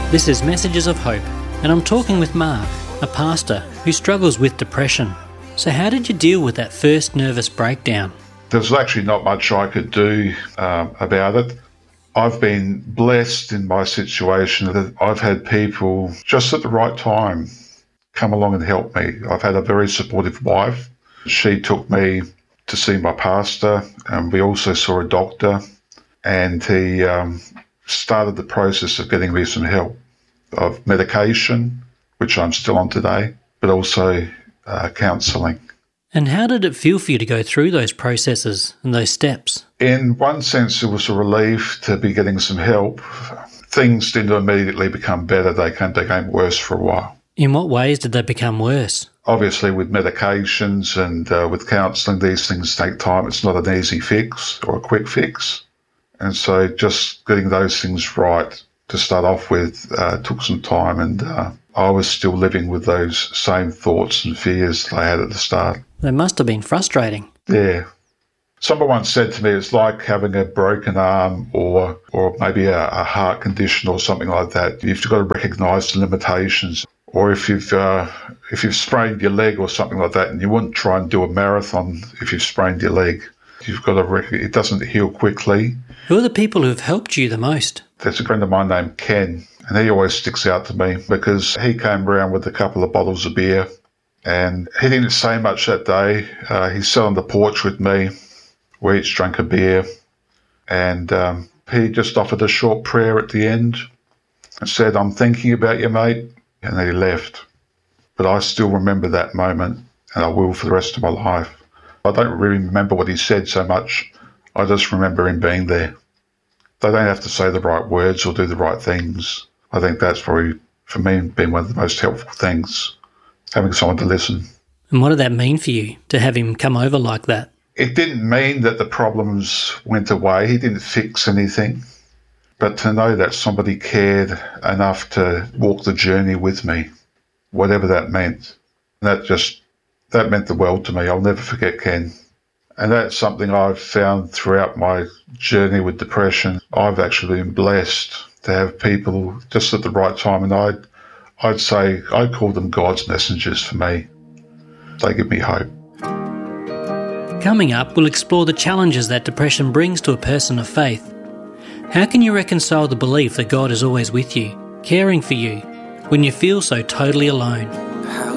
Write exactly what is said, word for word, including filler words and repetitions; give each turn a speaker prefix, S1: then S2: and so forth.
S1: This is Messages of Hope, and I'm talking with Mark, a pastor who struggles with depression. So how did you deal with that first nervous breakdown?
S2: There's actually not much I could do um, about it. I've been blessed in my situation that I've had people just at the right time come along and help me. I've had a very supportive wife. She took me to see my pastor, and we also saw a doctor, and he um, started the process of getting me some help of medication, which I'm still on today, but also uh, counselling.
S1: And how did it feel for you to go through those processes and those steps?
S2: In one sense, it was a relief to be getting some help. Things didn't immediately become better. They came, they became worse for a while.
S1: In what ways did they become worse?
S2: Obviously, with medications and uh, with counselling, these things take time. It's not an easy fix or a quick fix. And so just getting those things right to start off with uh, took some time, and uh, I was still living with those same thoughts and fears that I had at the start.
S1: They must have been frustrating.
S2: Yeah. Someone once said to me, it's like having a broken arm or or maybe a, a heart condition or something like that. You've got to recognise the limitations. Or if you've uh, if you've sprained your leg or something like that, and you wouldn't try and do a marathon if you've sprained your leg. You've got to recognize it doesn't heal quickly.
S1: Who are the people who have helped you the most?
S2: There's a friend of mine named Ken, and he always sticks out to me because he came around with a couple of bottles of beer, and he didn't say much that day. Uh, he sat on the porch with me. We each drank a beer, and um, he just offered a short prayer at the end and said, "I'm thinking about you, mate," and he left. But I still remember that moment, and I will for the rest of my life. I don't really remember what he said so much. I just remember him being there. They don't have to say the right words or do the right things. I think that's probably, for me, been one of the most helpful things, having someone to listen.
S1: And what did that mean for you, to have him come over like that?
S2: It didn't mean that the problems went away. He didn't fix anything. But to know that somebody cared enough to walk the journey with me, whatever that meant, that just, that meant the world to me. I'll never forget Ken. And that's something I've found throughout my journey with depression. I've actually been blessed to have people just at the right time. And I'd, I'd say, I call them God's messengers for me. They give me hope.
S1: Coming up, we'll explore the challenges that depression brings to a person of faith. How can you reconcile the belief that God is always with you, caring for you, when you feel so totally alone?